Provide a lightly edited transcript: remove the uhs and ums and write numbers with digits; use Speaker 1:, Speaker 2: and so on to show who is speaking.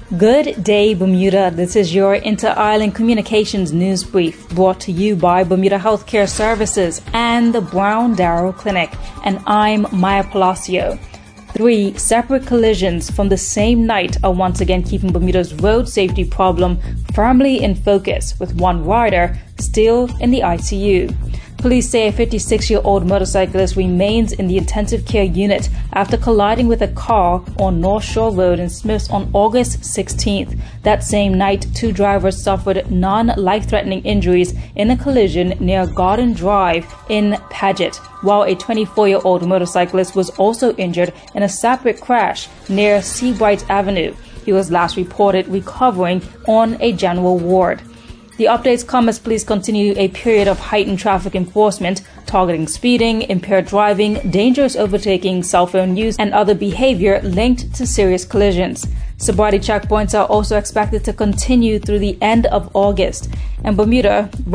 Speaker 1: Good day, Bermuda. This is your Inter-Island Communications News Brief, brought to you by Bermuda Healthcare Services and the Brown Darrow Clinic. And I'm Maya Palacio. 3 separate collisions from the same night are once again keeping Bermuda's road safety problem firmly in focus, with one rider still in the ICU. Police say a 56-year-old motorcyclist remains in the intensive care unit after colliding with a car on North Shore Road in Smiths on August 16th. That same night, 2 drivers suffered non-life-threatening injuries in a collision near Garden Drive in Paget, while a 24-year-old motorcyclist was also injured in a separate crash near Seabright Avenue. He was last reported recovering on a general ward. The updates come as police continue a period of heightened traffic enforcement, targeting speeding, impaired driving, dangerous overtaking, cell phone use, and other behavior linked to serious collisions. Sobriety checkpoints are also expected to continue through the end of August. And Bermuda,